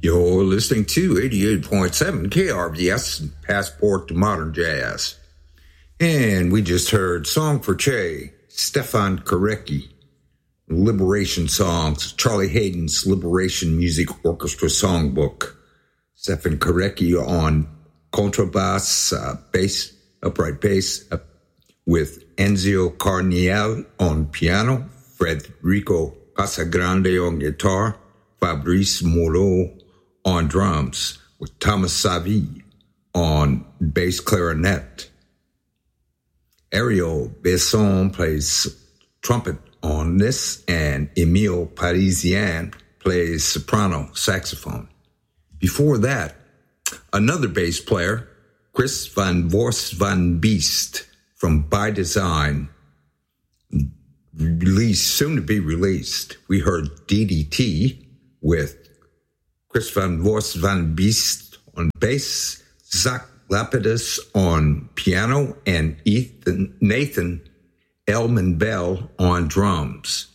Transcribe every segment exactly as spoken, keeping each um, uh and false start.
You're listening to eighty-eight point seven K R V S, Passport to Modern Jazz. And we just heard Song for Che, Stefan Karecki, Liberation Songs, Charlie Hayden's Liberation Music Orchestra Songbook, Stefan Karecki on contrabass, uh, bass, upright bass, uh, with Enzio Carniel on piano, Federico Casagrande on guitar, Fabrice Moreau on drums, with Thomas Savi on bass clarinet. Ariel Besson plays trumpet on this, and Emile Parisien plays soprano saxophone. Before that, another bass player, Chris van Vos van Beest from By Design, released, soon to be released. We heard D D T with Chris van Vos van Beest on bass, Zach Lapidus on piano, and Ethan, Nathan Elman Bell on drums.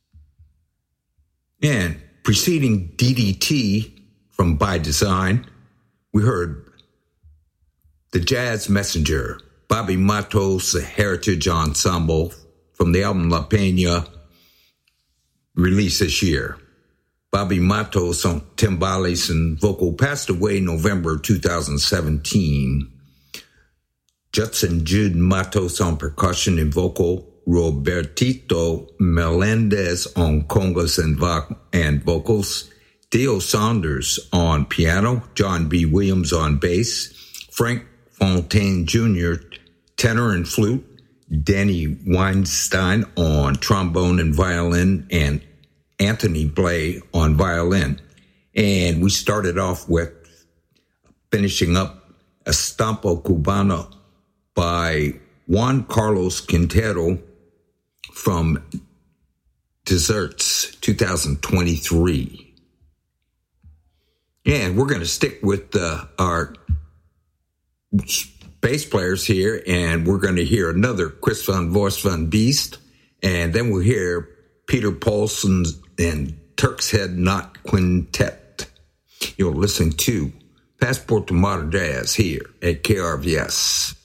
And preceding D D T from By Design, we heard the Jazz Messenger, Bobby Matos, Heritage Ensemble, from the album La Peña, released this year. Bobby Matos on timbales and vocal passed away November two thousand seventeen. Judson Jude Matos on percussion and vocal, Robertito Melendez on congas and, vo- and vocals, Theo Saunders on piano, John B. Williams on bass, Frank Fontaine Junior tenor and flute, Danny Weinstein on trombone and violin, and Anthony Blay on violin. And we started off with finishing up Estampa Cubana by Juan Carlos Quintero from Desserts two thousand twenty-three. And we're going to stick with uh, our bass players here, and we're going to hear another Chris van Vos van Beest, and then we'll hear Peter Paulson and Turk's Head Knot Quintet. You're listening to Passport to Modern Jazz here at K R V S.